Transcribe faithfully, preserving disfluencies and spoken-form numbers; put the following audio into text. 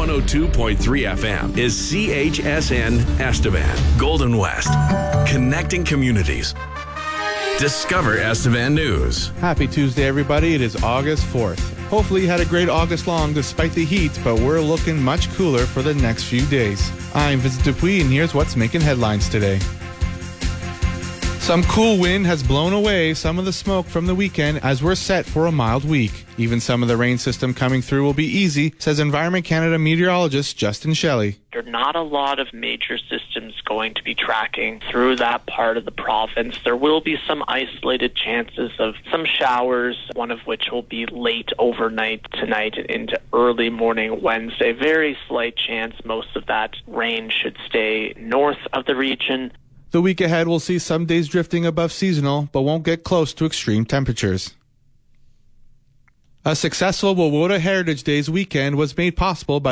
one oh two point three F M is C H S N Estevan, Golden West. Connecting communities. Discover Estevan News. Happy Tuesday, everybody. It is August fourth. Hopefully you had a great August long despite the heat, but we're looking much cooler for the next few days. I'm Vincent Dupuis, and here's what's making headlines today. Some cool wind has blown away some of the smoke from the weekend as we're set for a mild week. Even some of the rain system coming through will be easy, says Environment Canada meteorologist Justin Shelley. There are not a lot of major systems going to be tracking through that part of the province. There will be some isolated chances of some showers, one of which will be late overnight tonight and into early morning Wednesday. Very slight chance. Most of that rain should stay north of the region. The week ahead will see some days drifting above seasonal, but won't get close to extreme temperatures. A successful Wawota Heritage Days weekend was made possible by